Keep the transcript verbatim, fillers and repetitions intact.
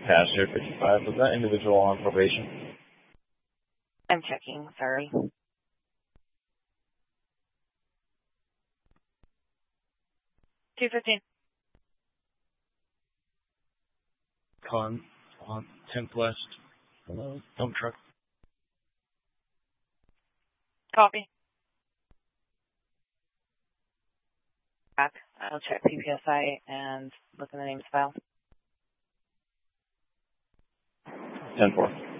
Passenger fifty-five, was that individual on probation? I'm checking, sorry. two fifteen. Con, on tenth West. Hello, dump truck. Copy. Back. I'll check P P S I and look in the names file. ten four.